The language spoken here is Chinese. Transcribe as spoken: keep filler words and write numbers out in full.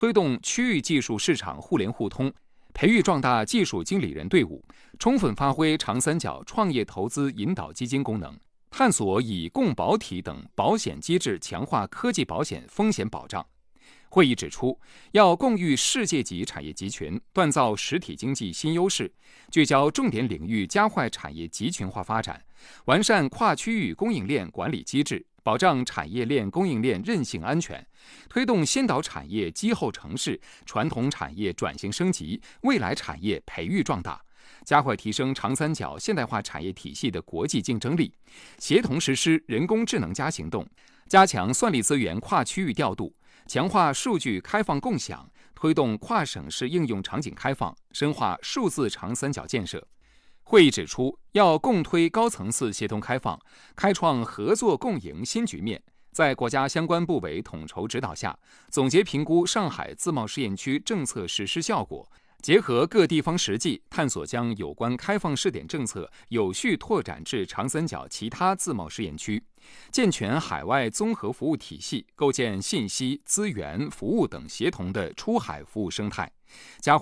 推动区域技术市场互联互通，培育壮大技术经理人队伍，充分发挥长三角创业投资引导基金功能，探索以共保体等保险机制强化科技保险风险保障。会议指出，要共育世界级产业集群，锻造实体经济新优势，聚焦重点领域，加快产业集群化发展，完善跨区域供应链管理机制，保障产业链供应链韧性安全，推动先导产业基后城市、传统产业转型升级、未来产业培育壮大，加快提升长三角现代化产业体系的国际竞争力，协同实施人工智能加行动，加强算力资源跨区域调度，强化数据开放共享，推动跨省市应用场景开放，深化数字长三角建设。会议指出，要共推高层次协同开放，开创合作共赢新局面，在国家相关部委统筹指导下，总结评估上海自贸试验区政策实施效果，结合各地方实际，探索将有关开放试点政策有序拓展至长三角其他自贸试验区，健全海外综合服务体系，构建信息、资源、服务等协同的出海服务生态，加